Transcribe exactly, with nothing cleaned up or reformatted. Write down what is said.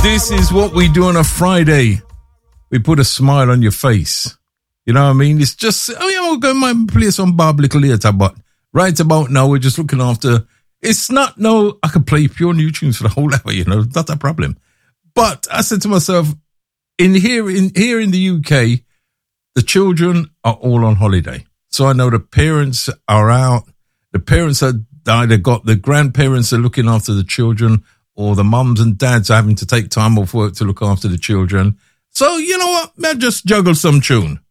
This is what we do on a Friday. We put a smile on your face. You know what I mean? It's just, oh yeah, we're going to play some Bob Little later, but right about now, we're just looking after, it's not, no, I could play pure new tunes for the whole hour, you know, not a problem. But I said to myself, in here, in here in the U K, the children are all on holiday. So I know the parents are out. The parents are either got, the grandparents are looking after the children, or the mums and dads are having to take time off work to look after the children. So, you know what? Let's just juggle some tune.